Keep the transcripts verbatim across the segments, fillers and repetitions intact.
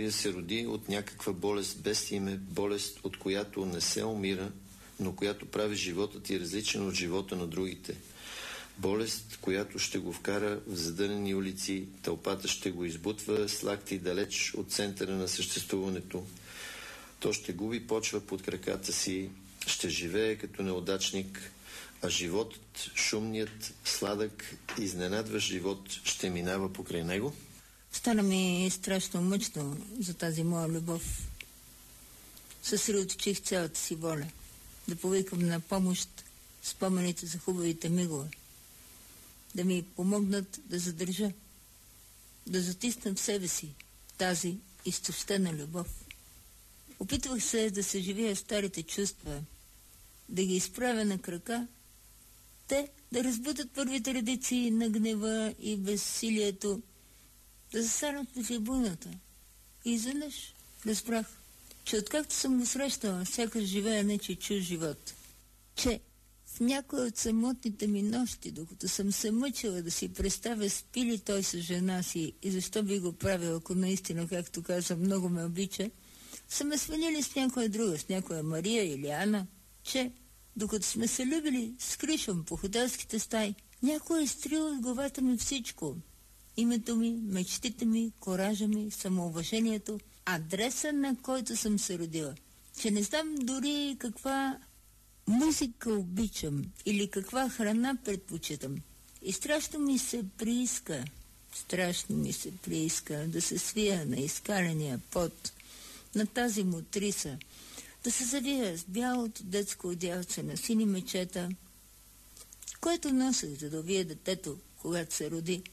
се роди от някаква болест без име, болест, от която не се умира, но която прави живота ти различен от живота на другите. Болест, която ще го вкара в задънени улици, тълпата ще го избутва с лакти далеч от центъра на съществуването. То ще губи почва под краката си, ще живее като неудачник, а животът, шумният, сладък, изненадващ живот ще минава покрай него. Стана ми страшно мъчно за тази моя любов. Съсредоточих цялата си воля да повикам на помощ спомените за хубавите мигове, да ми помогнат да задържа, да затисна в себе си тази изтощена любов. Опитвах се да съживя старите чувства, да ги изправя на крака, те да разбудат първите редици на гнева и безсилието, да застанат в трибуната. И изведнъж разбрах, че откакто съм го срещала, сякаш живея нечи чуж живот. Че в някои от самотните ми нощи, докато съм се мъчила да си представя спи ли той с жена си и защо би го правил, ако наистина, както каза, много ме обича, са ме свалили с някоя друга, с някоя Мария или Ана, че докато сме се любили с Кришом по хотелските стаи, някой е стрил от главата ми всичко. Името ми, мечтите ми, коража ми, самоуважението, адреса, на който съм се родила. Че не знам дори каква музика обичам или каква храна предпочитам. И страшно ми се прииска, страшно ми се прииска да се свия на изкаления пот, на тази мутриса, да се завия с бялото детско одялце на сини мечета, което носех, за да увия детето, когато се роди.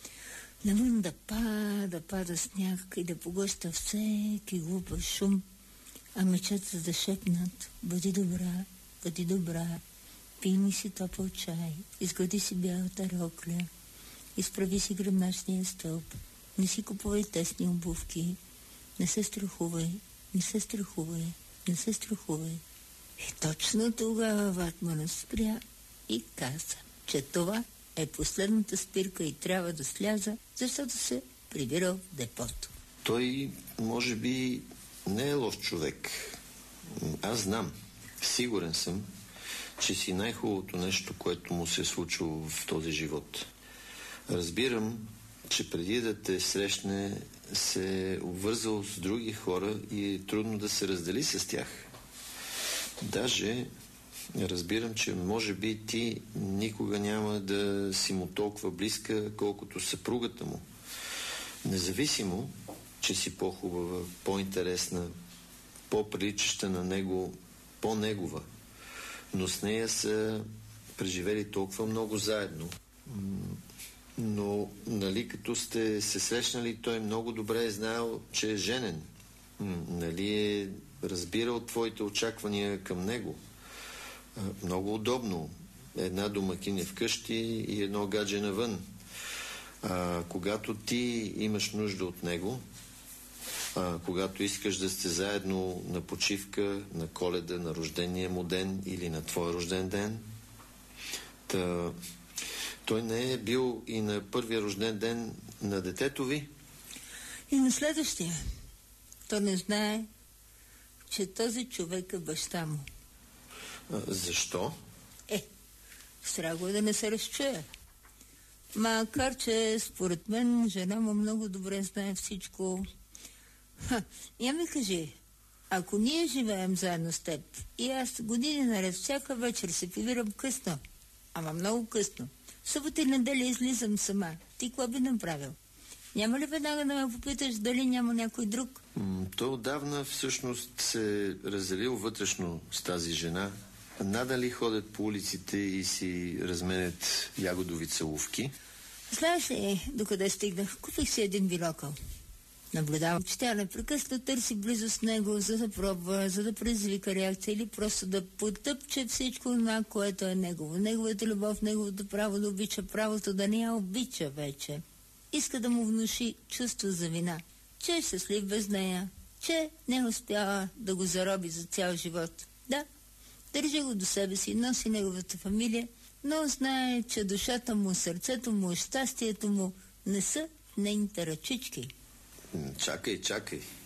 Навън да пада, пада сняг и да поглъща всеки глупав шум, а мечетата да шепнат: бъди добра, бъди добра, пий ми си топъл чай, изглади си бялата рокля, изправи си гръбначния стълб, не си купувай тесни обувки, не се страхувай, не се страхувай, не се страхувай. И точно тогава ватманът спря и каза, че това е последната спирка и трябва да сляза, защото се прибирал в депото. Той, може би, не е лош човек. Аз знам, сигурен съм, че си най-хубавото нещо, което му се е случило в този живот. Разбирам, че преди да те срещне се е обвързал с други хора и е трудно да се раздели с тях. Даже разбирам, че може би ти никога няма да си му толкова близка, колкото съпругата му. Независимо, че си по-хубава, по-интересна, по-приличаща на него, по-негова. Но с нея са преживели толкова много заедно. Но, нали, като сте се срещнали, той много добре е знаел, че е женен. Нали е разбирал твоите очаквания към него. Много удобно. Една домакиня вкъщи и едно гадже навън. А, когато ти имаш нужда от него, а, когато искаш да сте заедно на почивка, на Коледа, на рождения му ден или на твой рожден ден, та, той не е бил и на първия рожден ден на детето ви? И на следващия. То не знае, че този човек е баща му. А, защо? Е, страго е да не се разчуя. Макар че, според мен, жена му много добре знае всичко. Ха, я ми кажи, ако ние живеем заедно с теб и аз години наред всяка вечер се повирам късно, ама много късно, събота и неделя излизам сама, ти какво би направил? Няма ли веднага да ме попиташ дали няма някой друг? М, то отдавна всъщност се е разделил вътрешно с тази жена. Надали ходят по улиците и си разменят ягодови целувки? Знаеш ли, докъде стигнах? Купих си един бинокъл. Наблюдавам, че тя непрекъснато търси близо с него, за да пробва, за да предизвика реакция или просто да потъпче всичко това, което е негово. Неговата любов, неговото право да обича, правото да не я обича вече. Иска да му внуши чувство за вина, че е щастлив без нея, че не успява да го зароби за цял живот. Да, държи го до себе си, носи неговата фамилия, но знае, че душата му, сърцето му, щастието му не са в нейните ръчички. Чакай, чакай.